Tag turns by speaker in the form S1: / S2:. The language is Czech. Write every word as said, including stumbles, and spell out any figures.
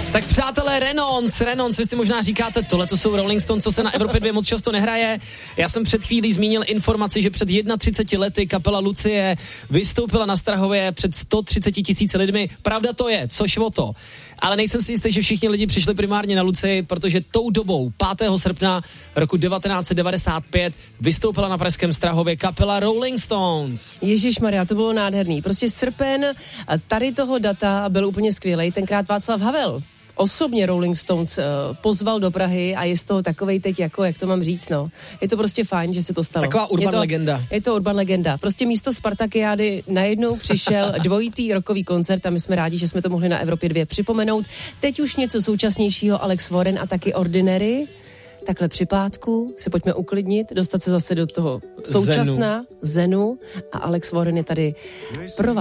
S1: Tak přátelé, Renons, Renons, vy si možná říkáte, tohle to jsou Rolling Stones, co se na Evropě dva moc často nehraje. Já jsem před chvílí zmínil informaci, že před třiceti jednou lety kapela Lucie vystoupila na Strahově před sto třicet tisíc lidmi. Pravda to je, což o to. Ale nejsem si jistý, že všichni lidi přišli primárně na Lucii, protože tou dobou, pátého srpna roku devatenáct set devadesát pět, vystoupila na pražském Strahově kapela Rolling Stones.
S2: Ježišmarja, to bylo nádherný. Prostě srpen tady toho data byl úplně skvělej. Tenkrát Václav Havel osobně Rolling Stones uh, pozval do Prahy a je z toho takovej teď, jako, jak to mám říct, no. Je to prostě fajn, že se to stalo.
S1: Taková urban
S2: je to,
S1: legenda.
S2: Je to urban legenda. Prostě místo Spartakiády najednou přišel dvojitý rokový koncert a my jsme rádi, že jsme to mohli na Evropě dva připomenout. Teď už něco současnějšího, Alex Warren a taky Ordinary. Takhle při pátku se pojďme uklidnit, dostat se zase do toho současna, Zenu, Zenu a Alex Warren je tady pro vás.